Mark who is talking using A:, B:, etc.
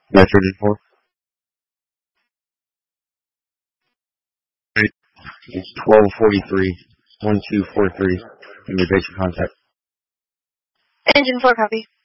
A: That's Engine 4. Right. It's 1243, 1243. And your basic contact.
B: Engine 4 copy.